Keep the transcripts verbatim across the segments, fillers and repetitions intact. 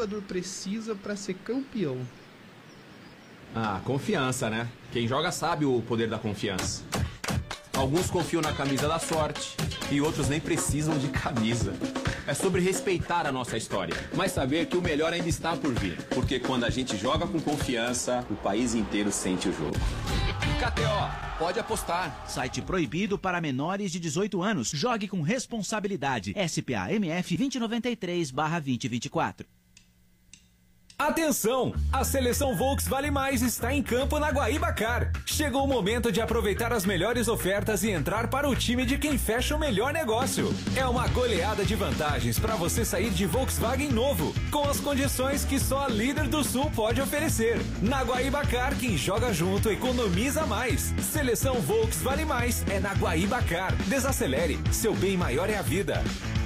jogador precisa para ser campeão? Ah, confiança, né? Quem joga sabe o poder da confiança. Alguns confiam na camisa da sorte e outros nem precisam de camisa. É sobre respeitar a nossa história, mas saber que o melhor ainda está por vir. Porque quando a gente joga com confiança, o país inteiro sente o jogo. K T O, pode apostar. Site proibido para menores de dezoito anos. Jogue com responsabilidade. S P A M F vinte noventa e três barra vinte vinte e quatro. Atenção! A seleção Volks Vale Mais está em campo na Guaíba-Car. Chegou o momento de aproveitar as melhores ofertas e entrar para o time de quem fecha o melhor negócio. É uma goleada de vantagens para você sair de Volkswagen novo, com as condições que só a Líder do Sul pode oferecer. Na Guaíba-Car, quem joga junto economiza mais. Seleção Volks Vale Mais é na Guaíba-Car. Desacelere, seu bem maior é a vida.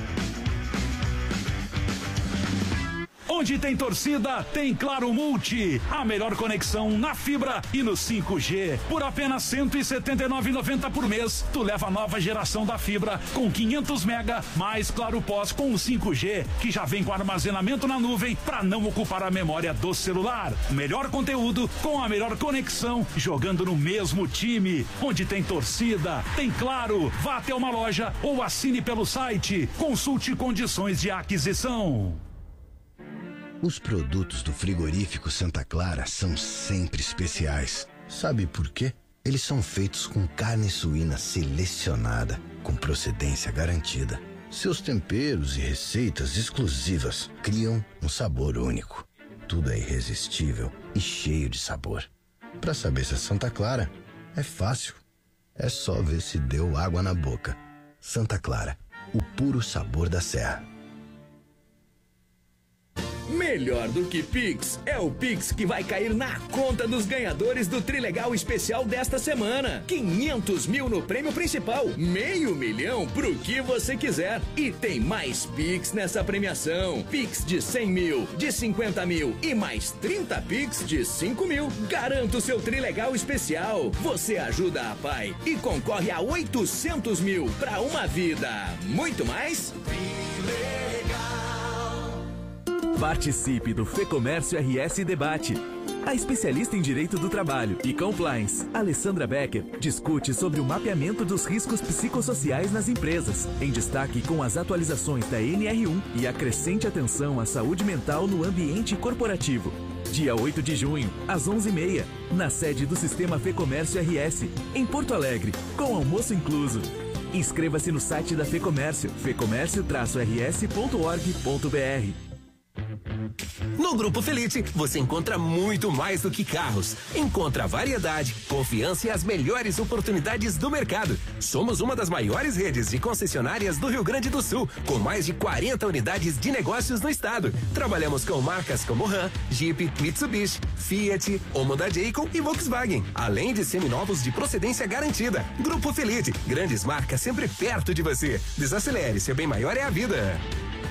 Onde tem torcida, tem Claro Multi. A melhor conexão na fibra e no cinco G. Por apenas cento e setenta e nove reais e noventa centavos por mês, tu leva a nova geração da fibra com quinhentos mega, mais Claro Pós com o cinco G, que já vem com armazenamento na nuvem para não ocupar a memória do celular. Melhor conteúdo com a melhor conexão, jogando no mesmo time. Onde tem torcida, tem Claro. Vá até uma loja ou assine pelo site. Consulte condições de aquisição. Os produtos do frigorífico Santa Clara são sempre especiais. Sabe por quê? Eles são feitos com carne suína selecionada, com procedência garantida. Seus temperos e receitas exclusivas criam um sabor único. Tudo é irresistível e cheio de sabor. Para saber se é Santa Clara, é fácil. É só ver se deu água na boca. Santa Clara, o puro sabor da serra. Melhor do que Pix é o Pix que vai cair na conta dos ganhadores do Trilegal Especial desta semana. quinhentos mil no prêmio principal, meio milhão pro que você quiser. E tem mais Pix nessa premiação. Pix de cem mil, de cinquenta mil e mais trinta Pix de cinco mil. Garanta o seu Trilegal Especial. Você ajuda a Pai e concorre a oitocentos mil pra uma vida. Muito mais? Trilegal. Participe do FEComércio R S Debate. A especialista em Direito do Trabalho e Compliance, Alessandra Becker, discute sobre o mapeamento dos riscos psicossociais nas empresas, em destaque com as atualizações da N R um e a crescente atenção à saúde mental no ambiente corporativo. Dia oito de junho, às onze e meia, na sede do Sistema FEComércio R S, em Porto Alegre, com almoço incluso. Inscreva-se no site da FEComércio, fecomércio traço r s ponto org ponto b r. No Grupo Felite, você encontra muito mais do que carros. Encontra variedade, confiança e as melhores oportunidades do mercado. Somos uma das maiores redes de concessionárias do Rio Grande do Sul, com mais de quarenta unidades de negócios no estado. Trabalhamos com marcas como Ram, Jeep, Mitsubishi, Fiat, Honda Jayco e Volkswagen, além de seminovos de procedência garantida. Grupo Felite, grandes marcas sempre perto de você. Desacelere, seu bem maior é a vida.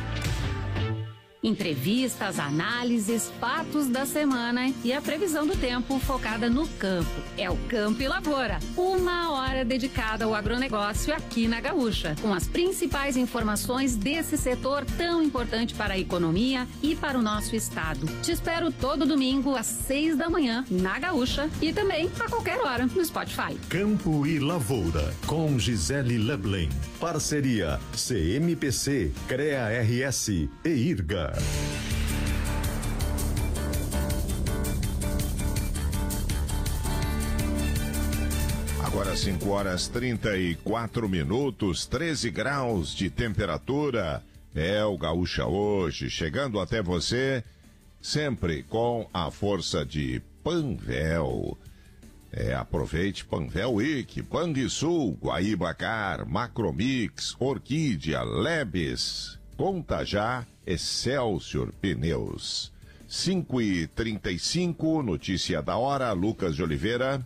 Entrevistas, análises, fatos da semana e a previsão do tempo focada no campo. É o Campo e Lavoura, uma hora dedicada ao agronegócio aqui na Gaúcha, com as principais informações desse setor tão importante para a economia e para o nosso estado. Te espero todo domingo às seis da manhã na Gaúcha e também a qualquer hora no Spotify. Campo e Lavoura, com Gisele Leblen. Parceria C M P C, CREA R S e IRGA. Agora cinco horas trinta e quatro minutos, treze graus de temperatura. É o Gaúcha hoje, chegando até você, sempre com a força de Panvel. É, aproveite Panvel Week, Banrisul, Guaíba-Car, Macromix, Orquídea, Lebes, Conta Já, Excelsior Pneus. cinco e trinta e cinco, notícia da hora, Lucas de Oliveira.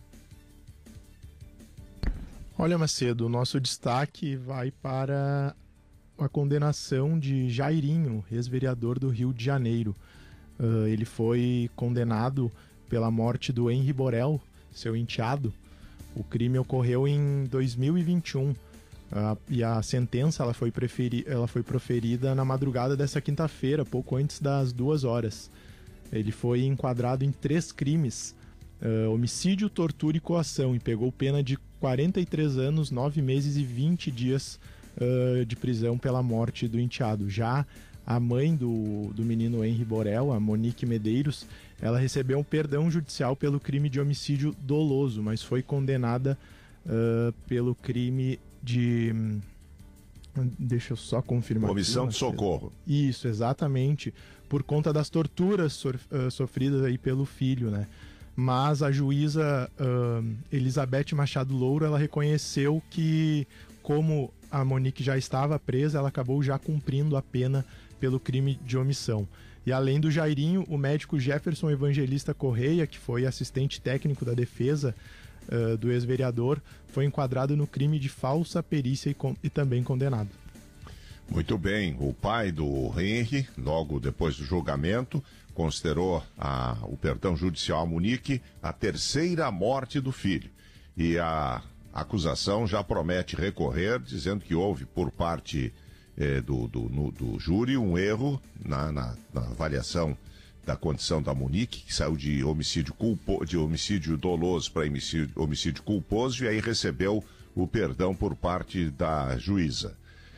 Olha, Macedo, o nosso destaque vai para a condenação de Jairinho, ex-vereador do Rio de Janeiro. Uh, ele foi condenado pela morte do Henri Borel, seu enteado. O crime ocorreu em dois mil e vinte e um. Uh, e a sentença ela foi, preferi- ela foi proferida na madrugada dessa quinta-feira, pouco antes das duas horas. Ele foi enquadrado em três crimes, uh, homicídio, tortura e coação, e pegou pena de quarenta e três anos, nove meses e vinte dias uh, de prisão pela morte do enteado. Já a mãe do, do menino Henry Borel, a Monique Medeiros, ela recebeu um perdão judicial pelo crime de homicídio doloso, mas foi condenada uh, pelo crime de... Deixa eu só confirmar. Omissão de socorro. Isso, exatamente. Por conta das torturas so, uh, sofridas aí pelo filho, né? Mas a juíza uh, Elizabeth Machado Louro, ela reconheceu que, como a Monique já estava presa, ela acabou já cumprindo a pena pelo crime de omissão. E além do Jairinho, o médico Jefferson Evangelista Correia, que foi assistente técnico da defesa Uh, do ex-vereador, foi enquadrado no crime de falsa perícia e, con- e também condenado. Muito bem, o pai do Henry, logo depois do julgamento, considerou a, o perdão judicial a Monique a terceira morte do filho. E a acusação já promete recorrer, dizendo que houve por parte eh, do, do, no, do júri um erro na, na, na avaliação da condição da Monique, que saiu de homicídio, culpo, de homicídio doloso para homicídio, homicídio culposo, e aí recebeu o perdão por parte da juíza.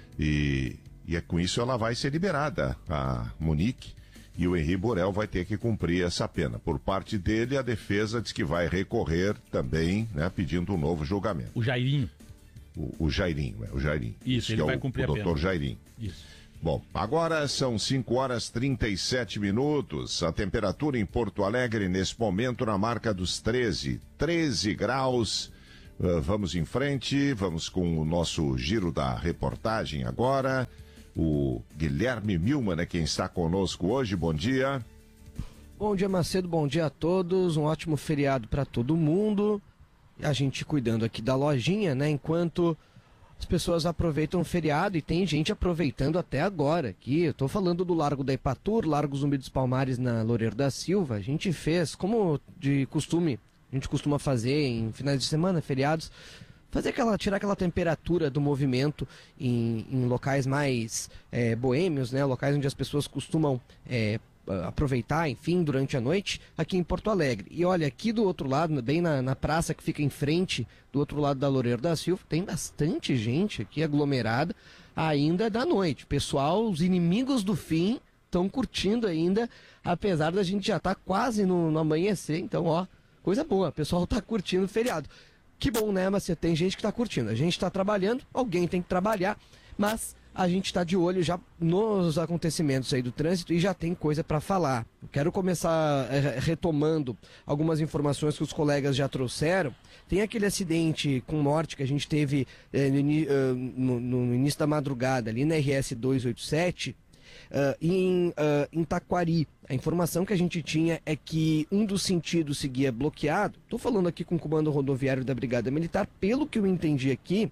E, e é com isso ela vai ser liberada, a Monique, e o Henry Borel vai ter que cumprir essa pena. Por parte dele, a defesa diz que vai recorrer também, né, pedindo um novo julgamento. O Jairinho. O, o Jairinho, é o Jairinho. Isso, ele que vai é o, cumprir o a pena. doutor Jairinho. Isso. Bom, agora são cinco horas e trinta e sete minutos. A temperatura em Porto Alegre, nesse momento, na marca dos treze, treze graus. Uh, vamos em frente, vamos com o nosso giro da reportagem agora. O Guilherme Milman é quem está conosco hoje. Bom dia. Bom dia, Macedo. Bom dia a todos. Um ótimo feriado para todo mundo. A gente cuidando aqui da lojinha, né? Enquanto as pessoas aproveitam o feriado, e tem gente aproveitando até agora aqui. Eu tô falando do Largo da Ipatur, Largo Zumbi dos Palmares, na Loureiro da Silva. A gente fez, como de costume, a gente costuma fazer em finais de semana, feriados, fazer aquela, tirar aquela temperatura do movimento em, em locais mais é, boêmios, né? Locais onde as pessoas costumam é, aproveitar, enfim, durante a noite, aqui em Porto Alegre. E olha, aqui do outro lado, bem na, na praça que fica em frente, do outro lado da Loureiro da Silva, tem bastante gente aqui aglomerada ainda da noite. Pessoal, os inimigos do fim estão curtindo ainda, apesar da gente já estar tá quase no, no amanhecer. Então, ó, coisa boa, o pessoal tá curtindo o feriado. Que bom, né, mas você tem gente que tá curtindo. A gente tá trabalhando, alguém tem que trabalhar, mas a gente está de olho já nos acontecimentos aí do trânsito e já tem coisa para falar. Quero começar é, retomando algumas informações que os colegas já trouxeram. Tem aquele acidente com morte que a gente teve é, no, no, no início da madrugada ali na R S duzentos e oitenta e sete, uh, em, uh, em Taquari. A informação que a gente tinha é que um dos sentidos seguia bloqueado. Estou falando aqui com o comando rodoviário da Brigada Militar. Pelo que eu entendi aqui,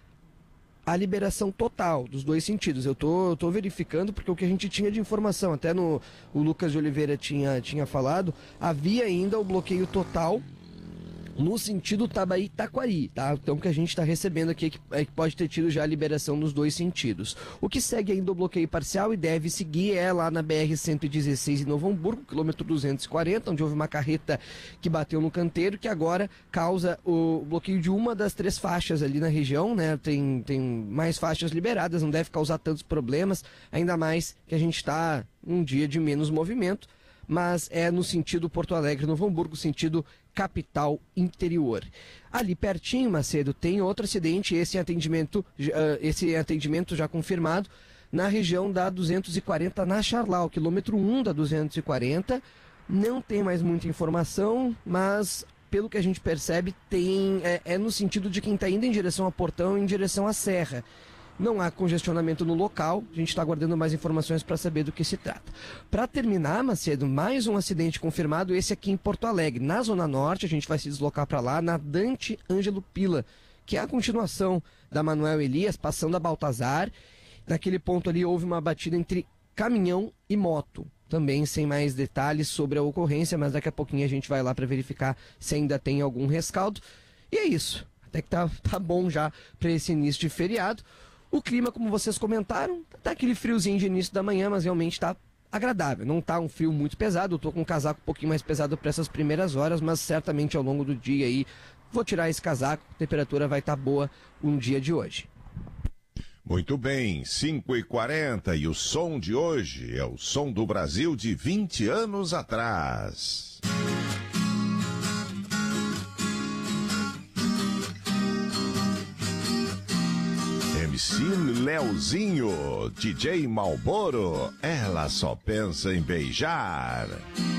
a liberação total dos dois sentidos. Eu tô, eu tô verificando porque o que a gente tinha de informação, até no o Lucas de Oliveira tinha, tinha falado, havia ainda o bloqueio total no sentido Tabaí-Taquari, tá? Então o que a gente está recebendo aqui é que, é que pode ter tido já a liberação nos dois sentidos. O que segue ainda o bloqueio parcial e deve seguir é lá na B R cento e dezesseis em Novo Hamburgo, quilômetro duzentos e quarenta, onde houve uma carreta que bateu no canteiro, que agora causa o bloqueio de uma das três faixas ali na região, né? Tem, tem mais faixas liberadas, não deve causar tantos problemas, ainda mais que a gente está um dia de menos movimento, mas é no sentido Porto Alegre, Novo Hamburgo, sentido capital interior. Ali pertinho, Macedo, tem outro acidente, esse atendimento, uh, esse atendimento já confirmado, na região da duzentos e quarenta, na Charlau, quilômetro um da duzentos e quarenta. Não tem mais muita informação, mas pelo que a gente percebe, tem, é, é no sentido de quem está indo em direção a Portão, em direção à Serra. Não há congestionamento no local, a gente está aguardando mais informações para saber do que se trata. Para terminar, Macedo, mais um acidente confirmado, esse aqui em Porto Alegre. Na Zona Norte, a gente vai se deslocar para lá, na Dante Ângelo Pila, que é a continuação da Manuel Elias, passando a Baltazar. Naquele ponto ali houve uma batida entre caminhão e moto. Também sem mais detalhes sobre a ocorrência, mas daqui a pouquinho a gente vai lá para verificar se ainda tem algum rescaldo. E é isso. até que tá, tá bom já para esse início de feriado. O clima, como vocês comentaram, tá aquele friozinho de início da manhã, mas realmente tá agradável. Não tá um frio muito pesado, eu tô com um casaco um pouquinho mais pesado para essas primeiras horas, mas certamente ao longo do dia aí vou tirar esse casaco, a temperatura vai estar tá boa um dia de hoje. Muito bem, cinco e quarenta e o som de hoje é o som do Brasil de vinte anos atrás. M C Leozinho, D J Malboro, ela só pensa em beijar.